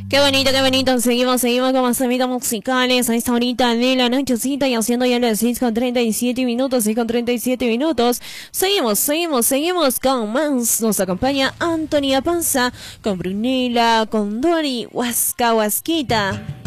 Qué bonito, qué bonito. Seguimos con más temas musicales a esta horita de la nochecita y haciendo ya las 6:37 minutos, 6:37 minutos. Seguimos con más. Nos acompaña Antonia Panza con Brunella, con Dori, Huasca Huasquita.